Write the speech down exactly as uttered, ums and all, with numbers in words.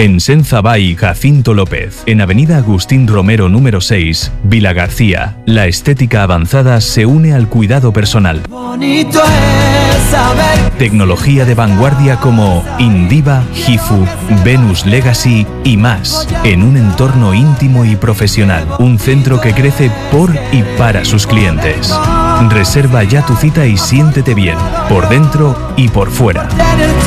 En Senzabay Jacinto López, en Avenida Agustín Romero número seis, Vila García. La estética avanzada se une al cuidado personal. Bonito es saber. Tecnología de vanguardia como Indiva, Gifu, Venus Legacy y más, en un entorno íntimo y profesional. Un centro que crece por y para sus clientes. Reserva ya tu cita y siéntete bien, por dentro y por fuera.